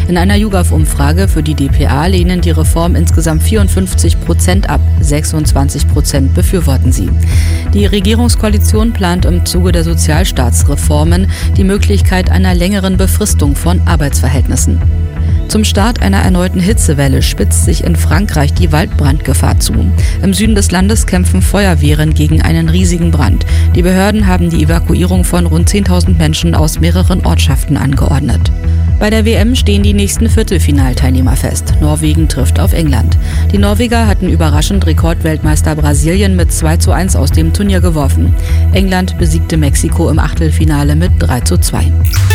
In einer YouGov-Umfrage für die dpa lehnen die Reform insgesamt 54% ab, 26% befürworten sie. Die Regierungskoalition plant im Zuge der Sozialstaatsreformen die Möglichkeit einer längeren Befristung von Arbeitsverhältnissen. Zum Start einer erneuten Hitzewelle spitzt sich in Frankreich die Waldbrandgefahr zu. Im Süden des Landes kämpfen Feuerwehren gegen einen riesigen Brand. Die Behörden haben die Evakuierung von rund 10.000 Menschen aus mehreren Ortschaften angeordnet. Bei der WM stehen die nächsten Viertelfinalteilnehmer fest. Norwegen trifft auf England. Die Norweger hatten überraschend Rekordweltmeister Brasilien mit 2:1 aus dem Turnier geworfen. England besiegte Mexiko im Achtelfinale mit 3:2.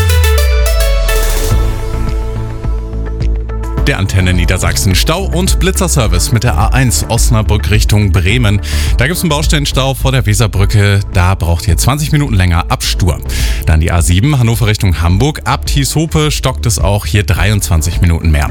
Der Antenne Niedersachsen. Stau- und Blitzerservice mit der A1 Osnabrück Richtung Bremen. Da gibt es einen Baustellenstau vor der Weserbrücke. Da braucht ihr 20 Minuten länger ab Stur. Dann die A7 Hannover Richtung Hamburg. Ab Thieshope stockt es auch hier 23 Minuten mehr.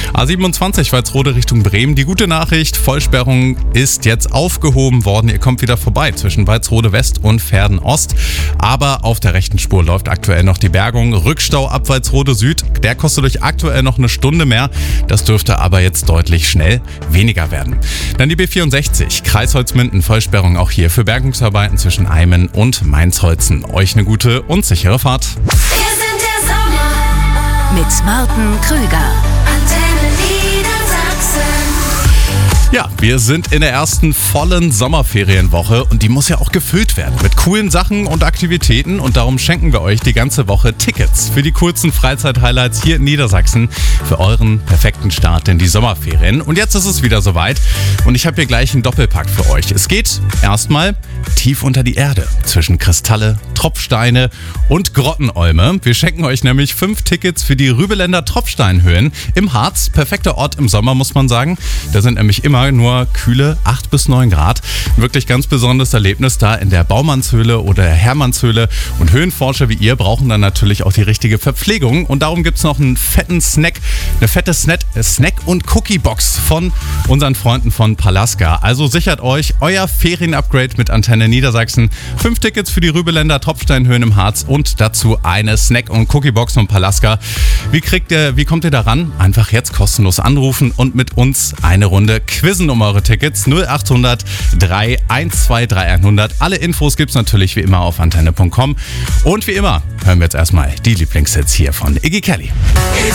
A27 Walsrode Richtung Bremen. Die gute Nachricht, Vollsperrung ist jetzt aufgehoben worden. Ihr kommt wieder vorbei zwischen Walsrode West und Verden Ost. Aber auf der rechten Spur läuft aktuell noch die Bergung. Rückstau ab Walsrode Süd. Der kostet euch aktuell noch eine Stunde mehr. Das dürfte aber jetzt deutlich schnell weniger werden. Dann die B64, Kreisholzminden, Vollsperrung auch hier für Bergungsarbeiten zwischen Eimen und Mainzholzen. Euch eine gute und sichere Fahrt. Wir sind der Sommer mit Martin Krüger. Antenne Niedersachsen. Ja, wir sind in der ersten vollen Sommerferienwoche und die muss ja auch gefüllt werden mit coolen Sachen und Aktivitäten und darum schenken wir euch die ganze Woche Tickets für die coolsten Freizeit-Highlights hier in Niedersachsen für euren perfekten Start in die Sommerferien. Und jetzt ist es wieder soweit und ich habe hier gleich einen Doppelpack für euch. Es geht erstmal tief unter die Erde zwischen Kristalle, Tropfsteine und Grottenolme. Wir schenken euch nämlich 5 Tickets für die Rübeländer Tropfsteinhöhen im Harz. Perfekter Ort im Sommer, muss man sagen. Da sind nämlich immer nur kühle 8 bis 9 Grad. Wirklich ganz besonderes Erlebnis da in der Baumannshöhle oder der Hermannshöhle. Und Höhenforscher wie ihr brauchen dann natürlich auch die richtige Verpflegung. Und darum gibt es noch einen fetten Snack, eine fette Snack- und Cookie-Box von unseren Freunden von Palaska. Also sichert euch euer Ferien-Upgrade mit Antenne Niedersachsen. 5 Tickets für die Rübeländer Tropfsteinhöhen im Harz und dazu eine Snack- und Cookie-Box von Palaska. Wie kommt ihr daran? Einfach jetzt kostenlos anrufen und mit uns eine Runde quizzen um eure Tickets. 0800 312 3100. Alle Infos gibt's natürlich wie immer auf antenne.com. Und wie immer hören wir jetzt erstmal die Lieblingshits hier von Iggy Kelly. It's